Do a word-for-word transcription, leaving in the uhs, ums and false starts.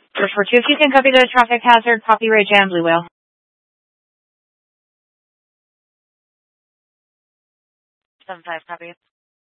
Search for two, if you can copy the traffic hazard, copy Ray Jam, Blue Whale. seven five, copy.